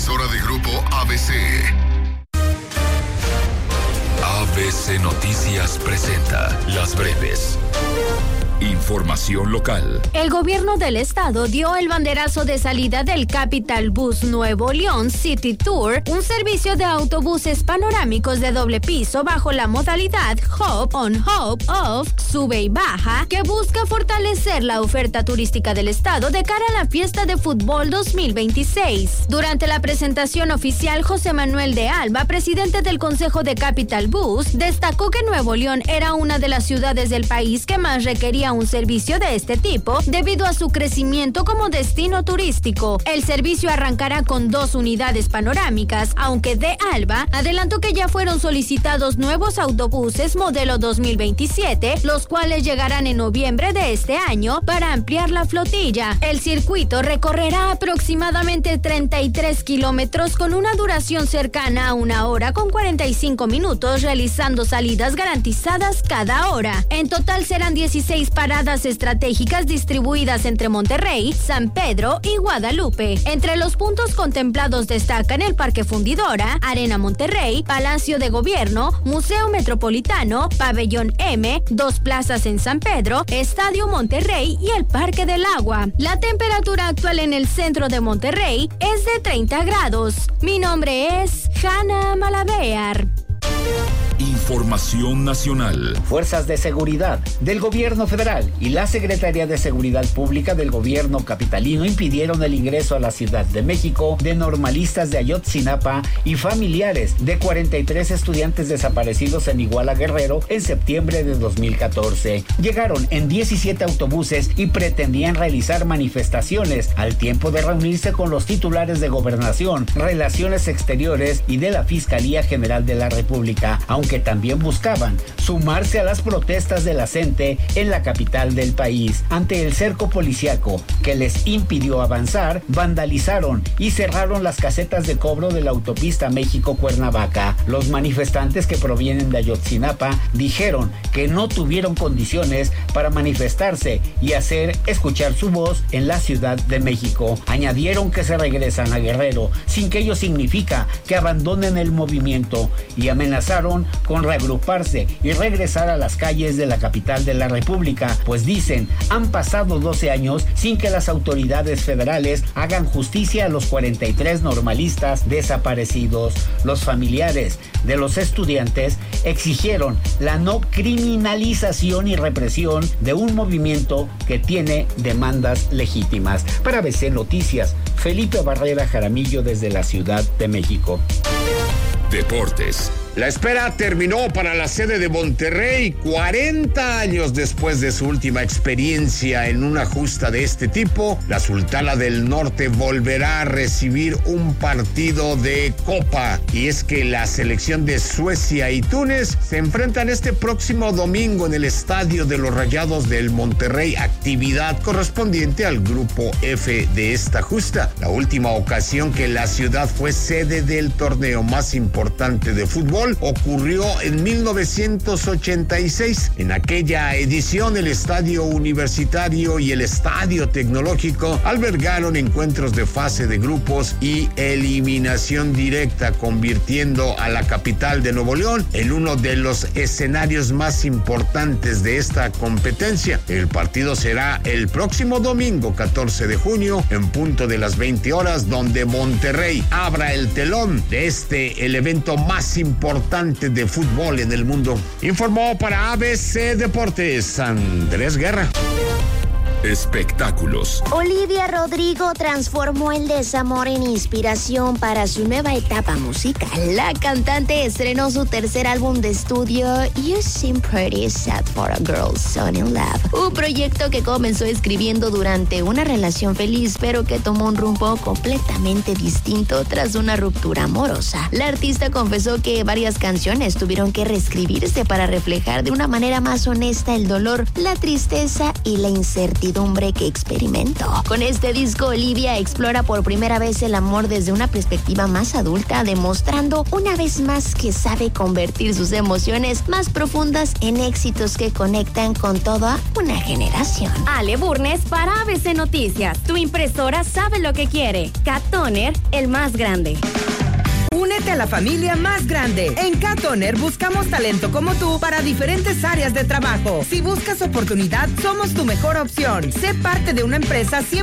emisora de Grupo ABC. ABC Noticias presenta Las Breves. Información local. El gobierno del estado dio el banderazo de salida del Capital Bus Nuevo León City Tour, un servicio de autobuses panorámicos de doble piso bajo la modalidad Hop on Hop Off, sube y baja, que busca fortalecer la oferta turística del estado de cara a la fiesta de fútbol 2026. Durante la presentación oficial, José Manuel de Alba, presidente del Consejo de Capital Bus, destacó que Nuevo León era una de las ciudades del país que más requería un servicio de este tipo debido a su crecimiento como destino turístico. El servicio arrancará con 2 unidades panorámicas, aunque de Alba adelantó que ya fueron solicitados nuevos autobuses modelo 2027, los cuales llegarán en noviembre de este año para ampliar la flotilla. El circuito recorrerá aproximadamente 33 kilómetros con una duración cercana a 1 hora con 45 minutos, realizando salidas garantizadas cada hora. En total serán 16 paradas estratégicas distribuidas entre Monterrey, San Pedro y Guadalupe. Entre los puntos contemplados destacan el Parque Fundidora, Arena Monterrey, Palacio de Gobierno, Museo Metropolitano, Pabellón M, 2 plazas en San Pedro, Estadio Monterrey y el Parque del Agua. La temperatura actual en el centro de Monterrey es de 30 grados. Mi nombre es Hanna Malavear. Información nacional. Fuerzas de seguridad del gobierno federal y la Secretaría de Seguridad Pública del gobierno capitalino impidieron el ingreso a la Ciudad de México de normalistas de Ayotzinapa y familiares de 43 estudiantes desaparecidos en Iguala, Guerrero, en septiembre de 2014. Llegaron en 17 autobuses y pretendían realizar manifestaciones al tiempo de reunirse con los titulares de Gobernación, Relaciones Exteriores y de la Fiscalía General de la República, aunque también buscaban sumarse a las protestas de la gente en la capital del país. Ante el cerco policiaco que les impidió avanzar, vandalizaron y cerraron las casetas de cobro de la autopista México-Cuernavaca. Los manifestantes, que provienen de Ayotzinapa, dijeron que no tuvieron condiciones para manifestarse y hacer escuchar su voz en la Ciudad de México. Añadieron que se regresan a Guerrero, sin que ello significa que abandonen el movimiento, y amenazaron con reagruparse y regresar a las calles de la capital de la República, pues dicen han pasado 12 años sin que las autoridades federales hagan justicia a los 43 normalistas desaparecidos. Los familiares de los estudiantes exigieron la no criminalización y represión de un movimiento que tiene demandas legítimas. Para ABC Noticias, Felipe Barrera Jaramillo desde la Ciudad de México. Deportes. La espera terminó para la sede de Monterrey 40 años después de su última experiencia en una justa de este tipo. La Sultana del Norte volverá a recibir un partido de Copa, y es que la selección de Suecia y Túnez se enfrentan este próximo domingo en el Estadio de los Rayados del Monterrey, actividad correspondiente al grupo F de esta justa. La última ocasión que la ciudad fue sede del torneo más importante de fútbol ocurrió en 1986. En aquella edición, el Estadio Universitario y el Estadio Tecnológico albergaron encuentros de fase de grupos y eliminación directa, convirtiendo a la capital de Nuevo León en uno de los escenarios más importantes de esta competencia. El partido será el próximo domingo 14 de junio en punto de las 20 horas, donde Monterrey abra el telón de el evento más importante de fútbol en el mundo. Informó para ABC Deportes Andrés Guerra. Espectáculos. Olivia Rodrigo transformó el desamor en inspiración para su nueva etapa musical. La cantante estrenó su tercer álbum de estudio, You Seem Pretty Sad for a Girl So in Love, un proyecto que comenzó escribiendo durante una relación feliz, pero que tomó un rumbo completamente distinto tras una ruptura amorosa. La artista confesó que varias canciones tuvieron que reescribirse para reflejar de una manera más honesta el dolor, la tristeza y la incertidumbre incertidumbre que experimentó. Con este disco, Olivia explora por primera vez el amor desde una perspectiva más adulta, demostrando una vez más que sabe convertir sus emociones más profundas en éxitos que conectan con toda una generación. Ale Burnes para ABC Noticias. Tu impresora sabe lo que quiere. Cat Toner, el más grande. Únete a la familia más grande. En Cat Toner buscamos talento como tú para diferentes áreas de trabajo. Si buscas oportunidad, somos tu mejor opción. Sé parte de una empresa